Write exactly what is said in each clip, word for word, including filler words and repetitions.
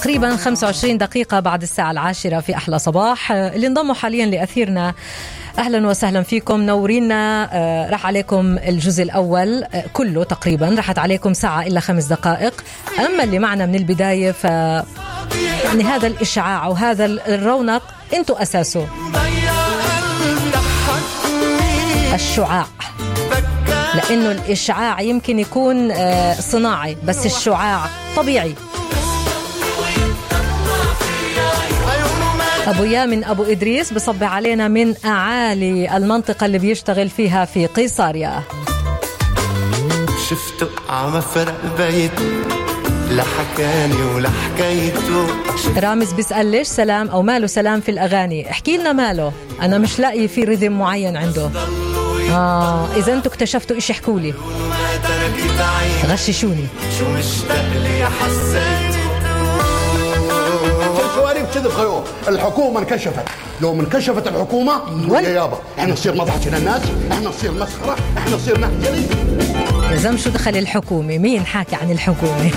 تقريبا خمسة وعشرين دقيقة بعد الساعة العاشرة في أحلى صباح. اللي انضموا حاليا لأثيرنا أهلا وسهلا فيكم، نورينا. راح عليكم الجزء الأول كله تقريبا، راحت عليكم ساعة إلا خمس دقائق. أما اللي معنا من البداية ف يعني هذا الإشعاع وهذا الرونق انتوا أساسه الشعاع، لأنه الإشعاع يمكن يكون صناعي بس الشعاع طبيعي. أبو يا من أبو إدريس بصبح علينا من أعالي المنطقة اللي بيشتغل فيها في قيصاريا. شفته عم فرق بيت لحكاني ولحكايته. رامز بيسأل ليش سلام أو ماله سلام في الأغاني؟ احكي لنا ماله، أنا مش لاقي في ريذم معين عنده. آه إذا أنتوا اكتشفتوا إيش احكولي، غششوني. شو مشتاق لي حسيت كذا خيو. الحكومة انكشفت، لو منكشفت الحكومة يا يابا احنا نصير مضحك للناس، احنا نصير مسخرة، احنا نصير نهجري. يا شو دخل الحكومة؟ مين حاكي عن الحكومة؟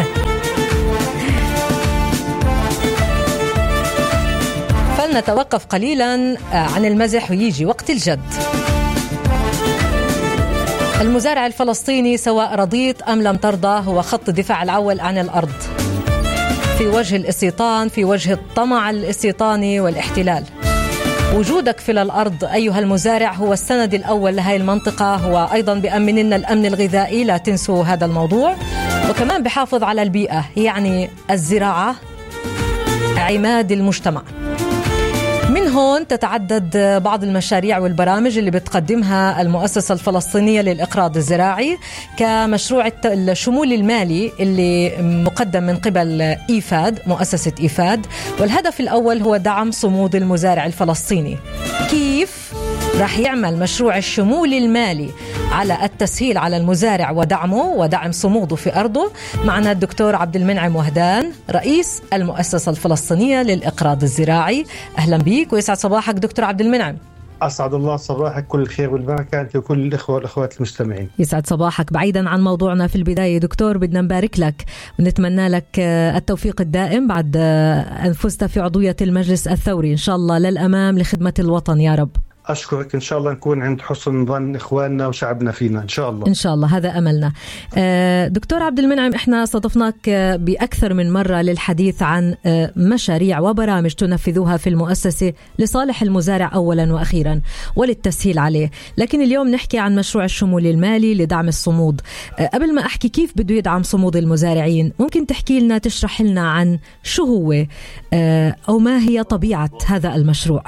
فلنتوقف قليلا عن المزح ويجي وقت الجد. المزارع الفلسطيني سواء رضيت أم لم ترضى هو خط الدفاع الأول عن الأرض في وجه الاستيطان، في وجه الطمع الاستيطاني والاحتلال. وجودك في الأرض أيها المزارع هو السند الأول لهذه المنطقة، هو أيضا بأمن لنا الأمن الغذائي، لا تنسوا هذا الموضوع، وكمان بحافظ على البيئة، يعني الزراعة عماد المجتمع. من هون تتعدد بعض المشاريع والبرامج اللي بتقدمها المؤسسة الفلسطينية للإقراض الزراعي، كمشروع الشمول المالي اللي مقدم من قبل إيفاد، مؤسسة إيفاد، والهدف الأول هو دعم صمود المزارع الفلسطيني. كيف راح يعمل مشروع الشمول المالي على التسهيل على المزارع ودعمه ودعم صموده في أرضه؟ معنا الدكتور عبد المنعم وهدان رئيس المؤسسة الفلسطينية للإقراض الزراعي. أهلا بيك ويسعد صباحك دكتور عبد المنعم. أسعد الله صباحك، كل الخير والبركة أنت وكل الإخوة والأخوات المستمعين. يسعد صباحك. بعيدا عن موضوعنا في البداية دكتور، بدنا نبارك لك ونتمنى لك التوفيق الدائم بعد أن فزت في عضوية المجلس الثوري، إن شاء الله للأمام لخدمة الوطن يا رب. أشكرك، إن شاء الله نكون عند حسن ظن إخواننا وشعبنا فينا إن شاء الله. إن شاء الله هذا أملنا. دكتور عبد المنعم، إحنا صادفناك بأكثر من مرة للحديث عن مشاريع وبرامج تنفذوها في المؤسسة لصالح المزارع أولا وأخيرا وللتسهيل عليه، لكن اليوم نحكي عن مشروع الشمول المالي لدعم الصمود. قبل ما أحكي كيف بده يدعم صمود المزارعين، ممكن تحكي لنا تشرح لنا عن شو هو أو ما هي طبيعة هذا المشروع؟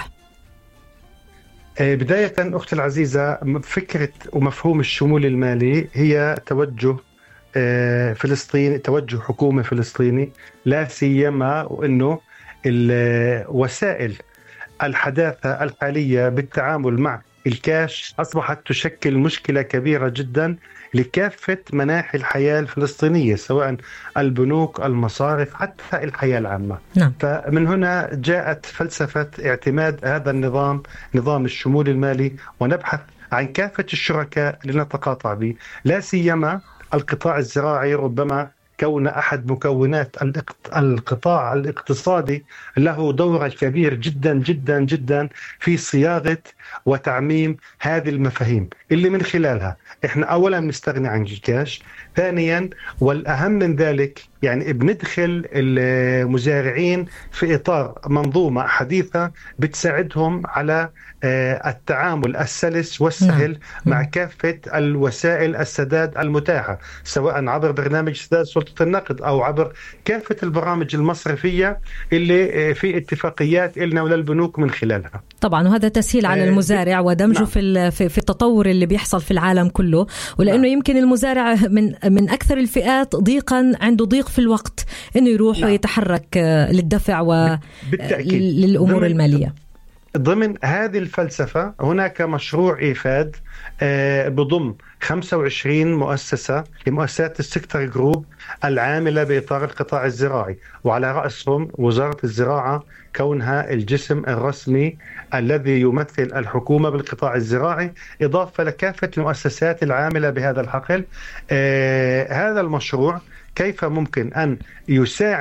بداية أختي العزيزة، فكرة ومفهوم الشمول المالي هي توجه فلسطيني، توجه حكومة فلسطيني، لا سيما وأنه الوسائل الحداثة الحالية بالتعامل مع الكاش أصبحت تشكل مشكلة كبيرة جدا لكافة مناحي الحياة الفلسطينية، سواء البنوك، المصارف، حتى الحياة العامة. نعم. فمن هنا جاءت فلسفة اعتماد هذا النظام، نظام الشمول المالي، ونبحث عن كافة الشركاء لنتقاطع به، لا سيما القطاع الزراعي، ربما كون أحد مكونات القطاع الاقتصادي له دور كبير جدا جدا جدا في صياغة وتعميم هذه المفاهيم اللي من خلالها احنا اولا نستغني عن الكاش، ثانيا والأهم من ذلك يعني بندخل المزارعين في إطار منظومة حديثة بتساعدهم على التعامل السلس والسهل نعم. مع كافة الوسائل السداد المتاحة، سواء عبر برنامج سداد سلطة النقد أو عبر كافة البرامج المصرفية اللي في اتفاقيات إلنا وللبنوك من خلالها. طبعا وهذا تسهيل على المزارع ودمجه نعم. في في التطور اللي بيحصل في العالم كله، ولأنه نعم. يمكن المزارع من من أكثر الفئات ضيقا، عنده ضيق في الوقت إنه يروح نعم. ويتحرك للدفع وللأمور المالية. ضمن هذه الفلسفة هناك مشروع إيفاد بضم خمسة وعشرين مؤسسة لمؤسسات السكتر جروب العاملة بإطار القطاع الزراعي، وعلى رأسهم وزارة الزراعة كونها الجسم الرسمي الذي يمثل الحكومة بالقطاع الزراعي، إضافة لكافة المؤسسات العاملة بهذا الحقل. هذا المشروع كيف ممكن أن يساعد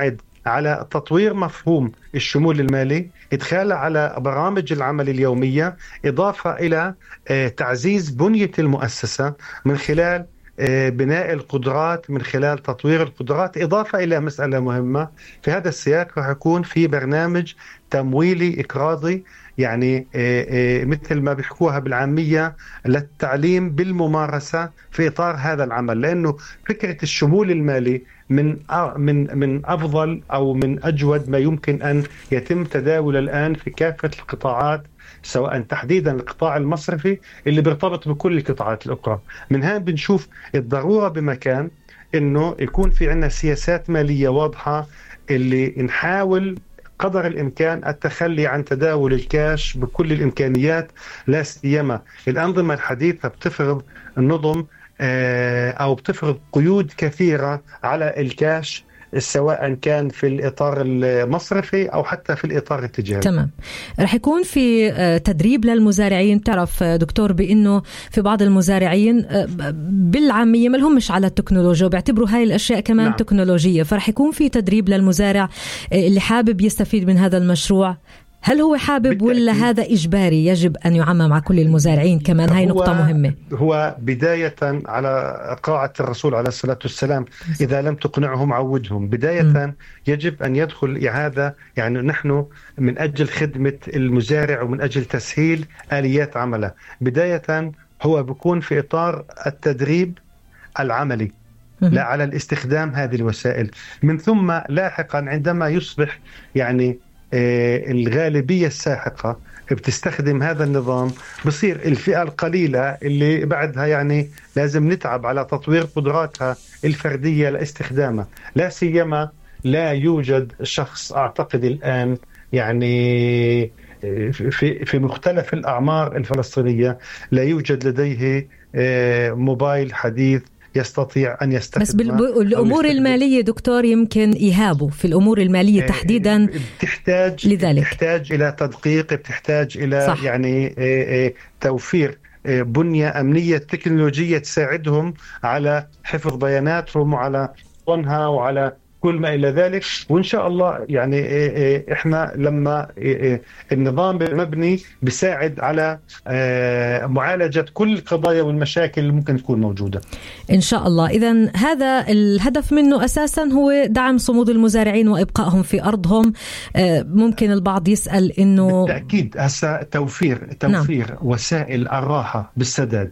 على تطوير مفهوم الشمول المالي، إدخاله على برامج العمل اليومية، إضافة إلى تعزيز بنية المؤسسة من خلال بناء القدرات، من خلال تطوير القدرات، إضافة إلى مسألة مهمة في هذا السياق راح يكون في برنامج تمويلي إقراضي، يعني مثل ما بيحكوها بالعامية للتعليم بالممارسة في إطار هذا العمل. لأنه فكرة الشمول المالي من من من أفضل أو من أجود ما يمكن أن يتم تداول الآن في كافة القطاعات، سواء تحديدا القطاع المصرفي اللي بيرتبط بكل القطاعات الأخرى. من هنا بنشوف الضرورة بمكان إنه يكون في عنا سياسات مالية واضحة، اللي نحاول قدر الإمكان التخلي عن تداول الكاش بكل الإمكانيات، لا سيما الأنظمة الحديثة بتفرض النظم أو بتفرض قيود كثيرة على الكاش، سواء كان في الإطار المصرفي أو حتى في الإطار التجاري. تمام. رح يكون في تدريب للمزارعين. تعرف دكتور بأنه في بعض المزارعين بالعامية ما لهمش على التكنولوجيا وبيعتبروا هاي الأشياء كمان نعم. تكنولوجية، فرح يكون في تدريب للمزارع اللي حابب يستفيد من هذا المشروع. هل هو حابب بالتأكيد. ولا هذا إجباري يجب أن يعمم على كل المزارعين كمان؟ هاي نقطة مهمة. هو بداية على قاعة الرسول عليه الصلاة والسلام، إذا لم تقنعهم عودهم. بداية م. يجب أن يدخل هذا، يعني نحن من أجل خدمة المزارع ومن أجل تسهيل آليات عمله. بداية هو بيكون في إطار التدريب العملي م. لا على الاستخدام هذه الوسائل، من ثم لاحقا عندما يصبح يعني الغالبية الساحقة بتستخدم هذا النظام، بصير الفئة القليلة اللي بعدها يعني لازم نتعب على تطوير قدراتها الفردية لاستخدامه. لا سيما لا يوجد شخص أعتقد الآن يعني في في مختلف الأعمار الفلسطينية لا يوجد لديه موبايل حديث يستطيع أن يستخدم. بس بالأمور المالية دكتور يمكن يهابوا في الأمور المالية تحديدا، بتحتاج لذلك بتحتاج إلى تدقيق، بتحتاج إلى صح. يعني توفير بنية أمنية تكنولوجية تساعدهم على حفظ بياناتهم وعلى صونها وعلى كل ما إلى ذلك. وإن شاء الله يعني إحنا لما النظام مبني بيساعد على معالجة كل القضايا والمشاكل اللي ممكن تكون موجودة إن شاء الله. إذن هذا الهدف منه أساسا هو دعم صمود المزارعين وإبقائهم في أرضهم. ممكن البعض يسأل إنه بالتأكيد هسا توفير توفير نعم. وسائل الراحة بالسداد،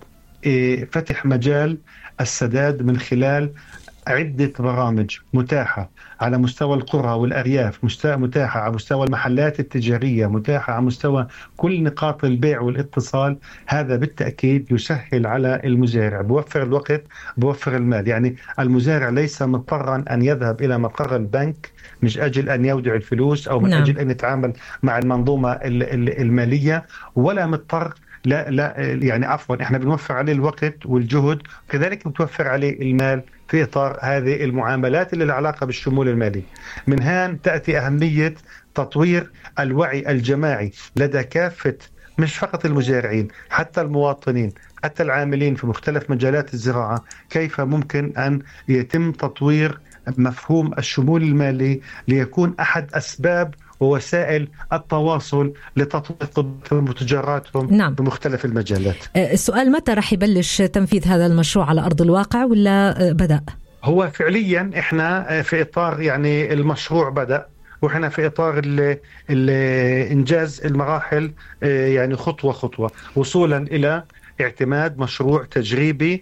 فتح مجال السداد من خلال عدة برامج متاحة على مستوى القرى والأرياف، متاحة على مستوى المحلات التجارية، متاحة على مستوى كل نقاط البيع والاتصال. هذا بالتأكيد يسهل على المزارع، بوفر الوقت، بوفر المال. يعني المزارع ليس مضطرا أن يذهب إلى مقر البنك من أجل أن يودع الفلوس أو من نعم. أجل أن يتعامل مع المنظومة المالية، ولا مضطر لا لا يعني عفوا احنا بنوفر عليه الوقت والجهد، كذلك بتوفر عليه المال في إطار هذه المعاملات اللي لها علاقة بالشمول المالي. من هان تأتي أهمية تطوير الوعي الجماعي لدى كافة، مش فقط المزارعين، حتى المواطنين، حتى العاملين في مختلف مجالات الزراعة، كيف ممكن أن يتم تطوير مفهوم الشمول المالي ليكون أحد أسباب ووسائل التواصل لتطوير متجراتهم نعم. بمختلف المجالات. السؤال متى رح يبلش تنفيذ هذا المشروع على أرض الواقع ولا بدأ؟ هو فعليا احنا في إطار يعني المشروع بدأ، وإحنا في إطار ال ال إنجاز المراحل يعني خطوة خطوة وصولا إلى اعتماد مشروع تجريبي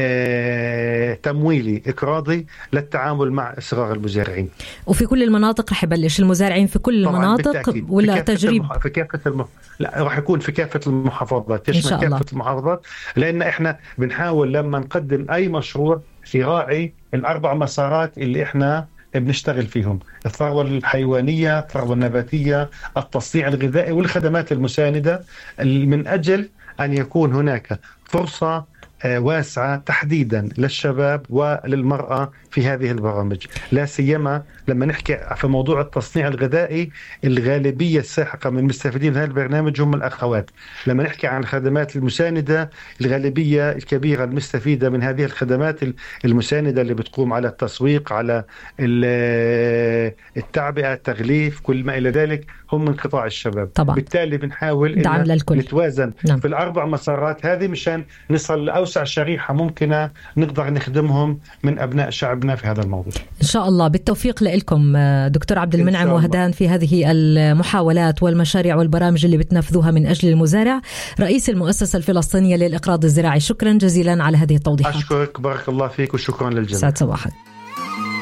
آه، تمويلي إقراضي للتعامل مع صغار المزارعين. وفي كل المناطق رح يبلش المزارعين في كل المناطق ولا في تجريب؟ المح... في كافة المح... لا رح يكون في كافة المحافظات، تشمل كافة المحافظات، لأن إحنا بنحاول لما نقدم أي مشروع يراعي الأربع مسارات اللي إحنا بنشتغل فيهم: الثروة الحيوانية، الثروة النباتية، التصنيع الغذائي، والخدمات المساندة، من أجل أن يكون هناك فرصة واسعة تحديدا للشباب وللمرأة في هذه البرامج. لا سيما لما نحكي في موضوع التصنيع الغذائي، الغالبية الساحقة من المستفيدين هذا البرنامج هم الأخوات. لما نحكي عن الخدمات المساندة، الغالبية الكبيرة المستفيدة من هذه الخدمات المساندة اللي بتقوم على التسويق، على التعبئة، التغليف، كل ما إلى ذلك هم من قطاع الشباب. طبعا. بالتالي بنحاول إن نتوازن نعم. في الأربع مسارات هذه مشان نصل لأوسع شريحة ممكنة نقدر نخدمهم من أبناء شعبنا في هذا الموضوع. إن شاء الله. بالتوفيق لكم دكتور عبد المنعم وهدان في هذه المحاولات والمشاريع والبرامج اللي بتنفذوها من أجل المزارع، رئيس المؤسسة الفلسطينية للإقراض الزراعي. شكرا جزيلا على هذه التوضيحات. أشكرك، بارك الله فيك، وشكرا للجميع. سعد صباحك.